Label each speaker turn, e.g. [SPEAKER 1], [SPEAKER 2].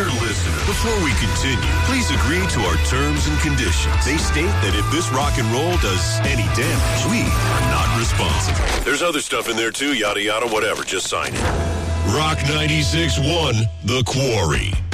[SPEAKER 1] Dear listener, before we continue, please agree to our terms and conditions. They state that if this rock and roll does any damage, we are not responsible. There's other stuff in there too, yada yada, whatever. Just sign it. Rock 96.1, The Quarry.